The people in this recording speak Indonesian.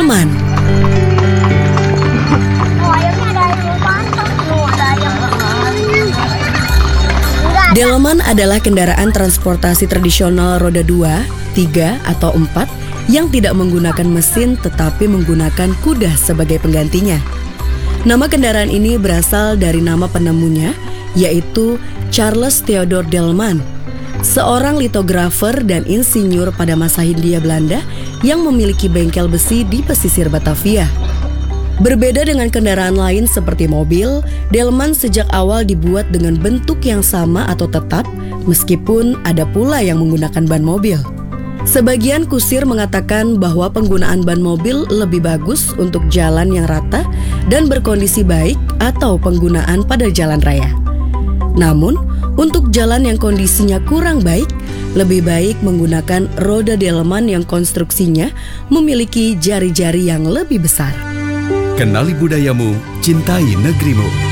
Delman. Delman adalah kendaraan transportasi tradisional roda 2, 3, atau 4 yang tidak menggunakan mesin tetapi menggunakan kuda sebagai penggantinya. Nama kendaraan ini berasal dari nama penemunya, yaitu Charles Theodor Delman, seorang litografer dan insinyur pada masa Hindia Belanda yang memiliki bengkel besi di pesisir Batavia. Berbeda dengan kendaraan lain seperti mobil, Delman sejak awal dibuat dengan bentuk yang sama atau tetap, meskipun ada pula yang menggunakan ban mobil. Sebagian kusir mengatakan bahwa penggunaan ban mobil lebih bagus untuk jalan yang rata dan berkondisi baik atau penggunaan pada jalan raya. Namun, untuk jalan yang kondisinya kurang baik, lebih baik menggunakan roda Delman yang konstruksinya memiliki jari-jari yang lebih besar. Kenali budayamu, cintai negerimu.